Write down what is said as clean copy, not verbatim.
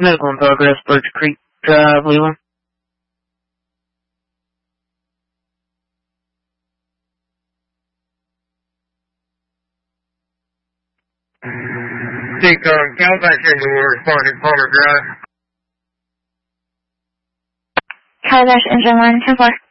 Medical in progress, Birch Creek Drive, Leland. Decon, Calabash Engine will respond to Palmer Drive. Calabash Engine 1, 10-4.